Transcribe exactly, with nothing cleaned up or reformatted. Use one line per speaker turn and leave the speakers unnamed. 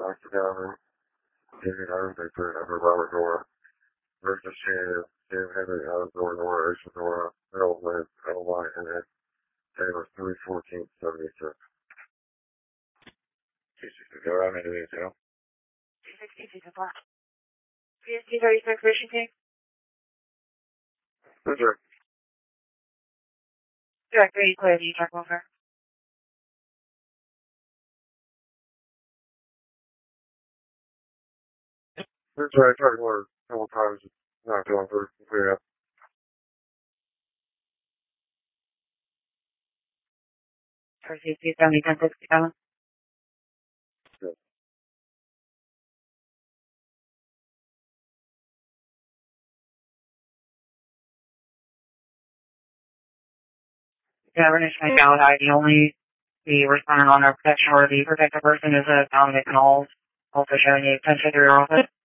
knocked it down and gave it out. They put it under Robert Nora. There's the Sam, Sam Henry out of Nora, Nora, Ocean Nora, L Y, L Y, and then Taylor three fourteen seventy-six. two sixty-four, I'm into it, you know?
two sixty-four. P S T thirty-six, Vision King.
That's right.
Direct three, clear, you talk over.
That's right, I tried to order a couple times, it's not going through, clear up.
For C C seventy, ten sixty-seven.
Yeah.
Yeah, we're going to make out I D only. The respondent on our protection or the protected person is a Dominic Knowles, also showing you attention to your office.